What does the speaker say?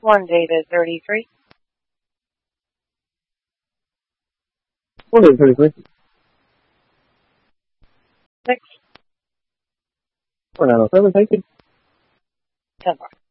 1 David 33. 1 David 33. 6. 4907, thank you. 10 bar.